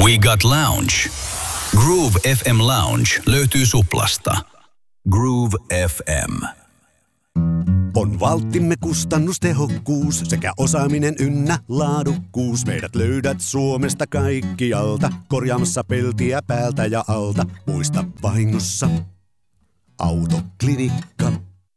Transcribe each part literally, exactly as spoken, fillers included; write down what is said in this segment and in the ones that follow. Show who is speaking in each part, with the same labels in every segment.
Speaker 1: We Got Lounge. Groove F M Lounge löytyy Suplasta. Groove F M.
Speaker 2: On valttimme kustannustehokkuus sekä osaaminen ynnä laadukkuus. Meidät löydät Suomesta kaikkialta, korjaamassa peltiä päältä ja alta. Muista vahingossa Autoklinikka.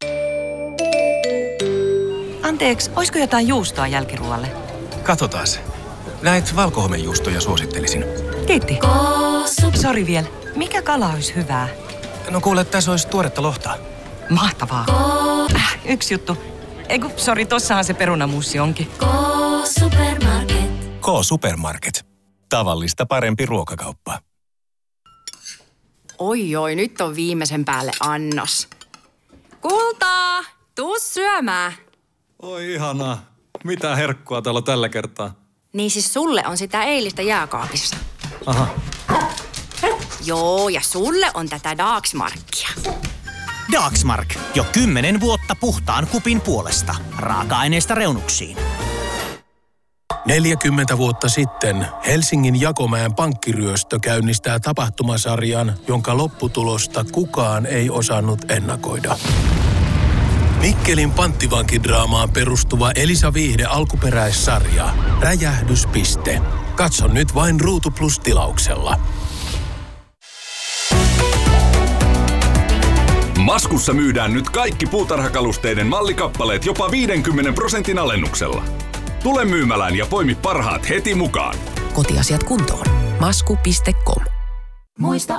Speaker 3: Anteeksi, olisiko jotain juustoa jälkiruoalle?
Speaker 4: Katsotaas. Näitä valkohomejuustoja suosittelisin.
Speaker 3: Kiitti. Sori vielä. Mikä kala olisi hyvää?
Speaker 4: No kuule, tässä olisi tuoretta lohta.
Speaker 3: Mahtavaa. Äh, yksi juttu. Eiku, sori, tossahan se perunamuussi onkin.
Speaker 5: K-Supermarket.
Speaker 4: K-Supermarket. Tavallista parempi ruokakauppa.
Speaker 6: Oi oi, nyt on viimeisen päälle annos. Kultaa, tuu syömään.
Speaker 7: Oi ihanaa. Mitä herkkua täällä on tällä kertaa?
Speaker 6: Niin siis sulle on sitä eilistä jääkaapissa.
Speaker 7: Aha.
Speaker 6: Joo, ja sulle on tätä Dagsmarkia.
Speaker 8: Dagsmark. Jo kymmenen vuotta puhtaan kupin puolesta. Raaka-aineista reunuksiin.
Speaker 9: neljäkymmentä vuotta sitten Helsingin Jakomäen pankkiryöstö käynnistää tapahtumasarjan, jonka lopputulosta kukaan ei osannut ennakoida. Mikkelin panttivankidraamaan perustuva Elisa Viihde alkuperäissarja. Räjähdyspiste. Katso nyt vain Ruutu Plus -tilauksella.
Speaker 10: Maskussa myydään nyt kaikki puutarhakalusteiden mallikappaleet jopa viidenkymmenen prosentin alennuksella. Tule myymälään ja poimi parhaat heti mukaan.
Speaker 11: Kotiasiat kuntoon. Masku piste com.
Speaker 5: Muista